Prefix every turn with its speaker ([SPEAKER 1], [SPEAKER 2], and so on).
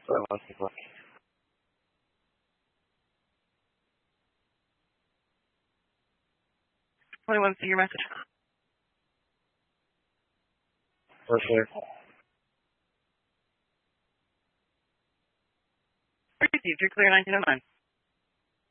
[SPEAKER 1] Sorry, one second.
[SPEAKER 2] 21, see your message.
[SPEAKER 1] Perfect.
[SPEAKER 2] Received. You're clear 1909.